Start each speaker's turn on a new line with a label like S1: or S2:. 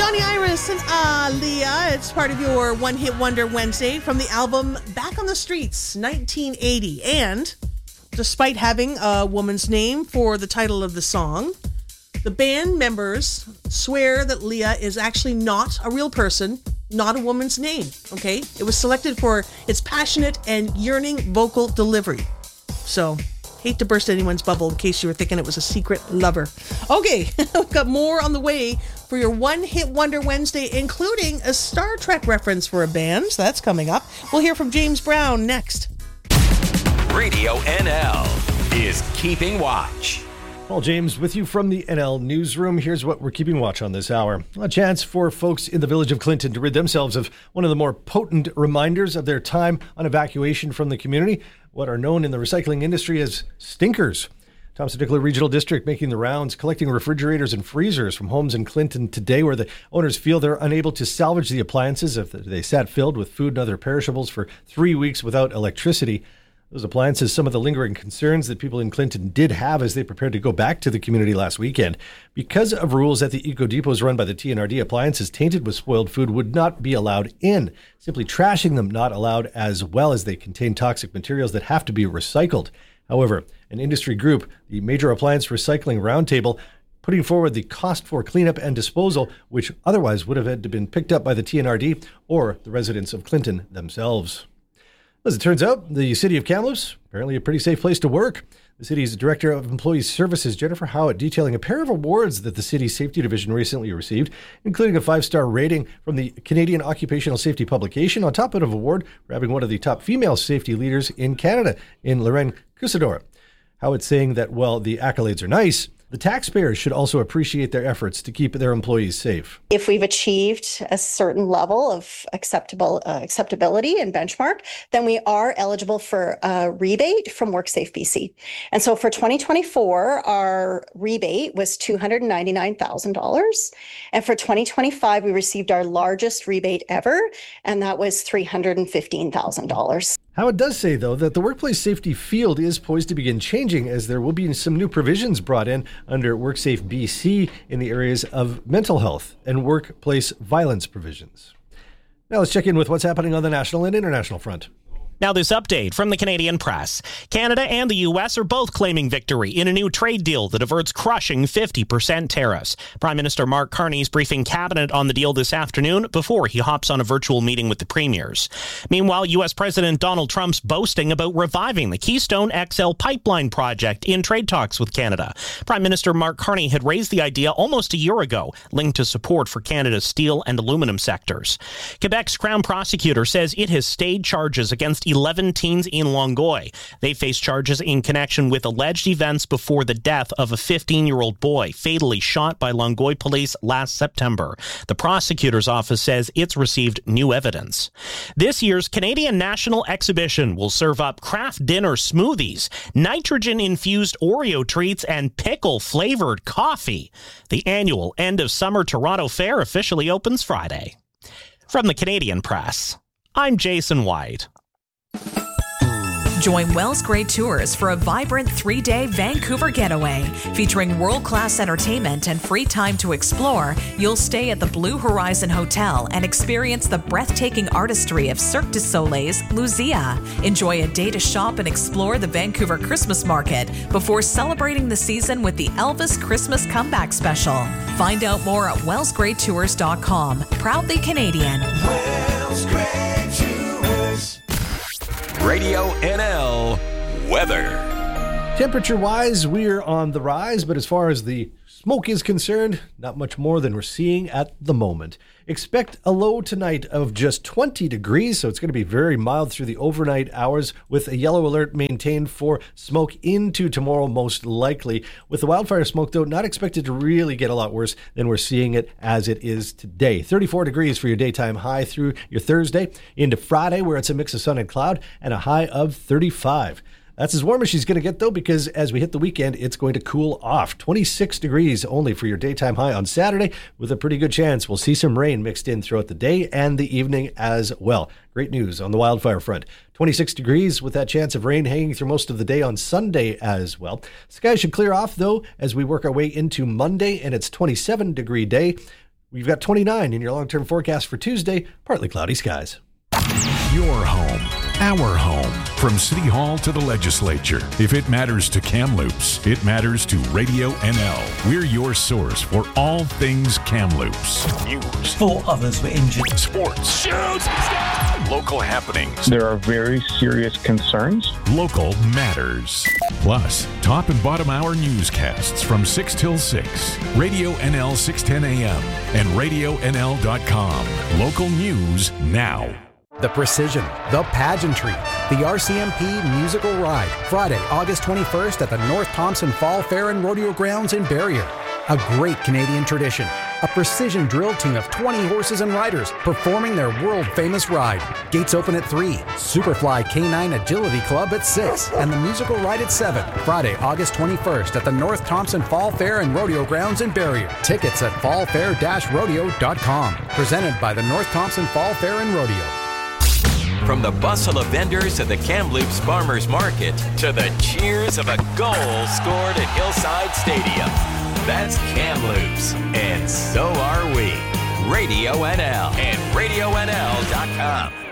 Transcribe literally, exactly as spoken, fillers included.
S1: Johnny Iris and Aaliyah. It's part of your One Hit Wonder Wednesday from the album Back on the Streets, nineteen eighty. And despite having a woman's name for the title of the song, the band members swear that Leah is actually not a real person, not a woman's name, okay? It was selected for its passionate and yearning vocal delivery. So, hate to burst anyone's bubble in case you were thinking it was a secret lover. Okay, we've got more on the way for your One Hit Wonder Wednesday, including a Star Trek reference for a band. So that's coming up. We'll hear from James Brown next.
S2: Radio N L is Keeping Watch.
S3: Paul James with you from the N L Newsroom. Here's what we're keeping watch on this hour. A chance for folks in the village of Clinton to rid themselves of one of the more potent reminders of their time on evacuation from the community, what are known in the recycling industry as stinkers. Thompson-Nicola Regional District making the rounds, collecting refrigerators and freezers from homes in Clinton today where the owners feel they're unable to salvage the appliances if they sat filled with food and other perishables for three weeks without electricity. Those appliances, some of the lingering concerns that people in Clinton did have as they prepared to go back to the community last weekend. Because of rules at the eco depots run by the T N R D, appliances tainted with spoiled food would not be allowed in. Simply trashing them not allowed, as well as they contain toxic materials that have to be recycled. However, an industry group, the Major Appliance Recycling Roundtable, putting forward the cost for cleanup and disposal, which otherwise would have had to been picked up by the T N R D or the residents of Clinton themselves. As it turns out, the city of Kamloops, apparently a pretty safe place to work. The city's Director of Employee Services, Jennifer Howitt, detailing a pair of awards that the city's Safety Division recently received, including a five-star rating from the Canadian Occupational Safety Publication, on top of an award for having one of the top female safety leaders in Canada, in Lorraine Cusador. Howitt saying that, while the accolades are nice, the taxpayers should also appreciate their efforts to keep their employees safe.
S4: If we've achieved a certain level of acceptable uh, acceptability and benchmark, then we are eligible for a rebate from WorkSafe B C. And so for twenty twenty-four, our rebate was two hundred ninety-nine thousand dollars. And for twenty twenty-five, we received our largest rebate ever, and that was three hundred fifteen thousand dollars.
S3: Howitt does say, though, that the workplace safety field is poised to begin changing as there will be some new provisions brought in under WorkSafe B C in the areas of mental health and workplace violence provisions. Now let's check in with what's happening on the national and international front.
S5: Now this update from the Canadian Press. Canada and the U S are both claiming victory in a new trade deal that averts crushing fifty percent tariffs. Prime Minister Mark Carney is briefing cabinet on the deal this afternoon before he hops on a virtual meeting with the premiers. Meanwhile, U S President Donald Trump's boasting about reviving the Keystone X L pipeline project in trade talks with Canada. Prime Minister Mark Carney had raised the idea almost a year ago, linked to support for Canada's steel and aluminum sectors. Quebec's Crown prosecutor says it has stayed charges against eleven teens in Longueuil. They face charges in connection with alleged events before the death of a fifteen-year-old boy fatally shot by Longueuil police last September. The prosecutor's office says it's received new evidence. This year's Canadian National Exhibition will serve up craft dinner smoothies, nitrogen-infused Oreo treats, and pickle-flavored coffee. The annual end-of-summer Toronto Fair officially opens Friday. From the Canadian Press, I'm Jason White.
S6: Join Wells Gray Tours for a vibrant three-day Vancouver getaway. Featuring world-class entertainment and free time to explore, you'll stay at the Blue Horizon Hotel and experience the breathtaking artistry of Cirque du Soleil's Luzia. Enjoy a day to shop and explore the Vancouver Christmas Market before celebrating the season with the Elvis Christmas Comeback Special. Find out more at wells gray tours dot com. Proudly Canadian.
S2: Wells Gray Tours. Radio N L weather.
S3: Temperature-wise, we're on the rise, but as far as the smoke is concerned, not much more than we're seeing at the moment. Expect a low tonight of just twenty degrees, so it's going to be very mild through the overnight hours with a yellow alert maintained for smoke into tomorrow most likely. With the wildfire smoke, though, not expected to really get a lot worse than we're seeing it as it is today. thirty-four degrees for your daytime high through your Thursday into Friday, where it's a mix of sun and cloud, and a high of thirty-five. That's as warm as she's going to get, though, because as we hit the weekend, it's going to cool off. twenty-six degrees only for your daytime high on Saturday, with a pretty good chance we'll see some rain mixed in throughout the day and the evening as well. Great news on the wildfire front. twenty-six degrees with that chance of rain hanging through most of the day on Sunday as well. Skies should clear off, though, as we work our way into Monday, and it's twenty-seven degree day. We've got twenty-nine in your long-term forecast for Tuesday, partly cloudy skies.
S7: Your home, our home. From City Hall to the legislature. If it matters to Kamloops, it matters to Radio N L. We're your source for all things Kamloops. News.
S8: Four others were injured.
S7: Sports. Shoots! Local happenings.
S9: There are very serious concerns.
S7: Local matters. Plus, top and bottom hour newscasts from six till six. Radio N L six ten A M and radio N L dot com. Local news now.
S10: The Precision, the Pageantry, the R C M P Musical Ride, Friday, August twenty-first at the North Thompson Fall Fair and Rodeo Grounds in Barrier. A great Canadian tradition, a precision drill team of twenty horses and riders performing their world-famous ride. Gates open at three, Superfly K nine Agility Club at six, and the musical ride at seven. Friday, August twenty-first at the North Thompson Fall Fair and Rodeo Grounds in Barrier. Tickets at fall fair dash rodeo dot com. Presented by the North Thompson Fall Fair and Rodeo.
S2: From the bustle of vendors at the Kamloops Farmers Market to the cheers of a goal scored at Hillside Stadium. That's Kamloops, and so are we. Radio N L and radio N L dot com.